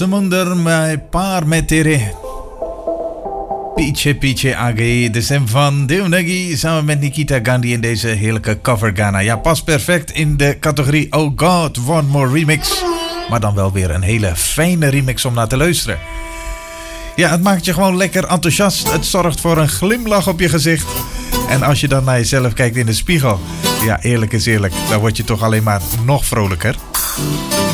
समुंदर में पार में तेरे Pieche Pieche Age, de stem van Deonegi samen met Nikita Gandhi in deze heerlijke cover Ghana. Ja, past perfect in de categorie Oh God, One More Remix. Maar dan wel weer een hele fijne remix om naar te luisteren. Ja, het maakt je gewoon lekker enthousiast. Het zorgt voor een glimlach op je gezicht. En als je dan naar jezelf kijkt in de spiegel, ja, eerlijk is eerlijk, dan word je toch alleen maar nog vrolijker.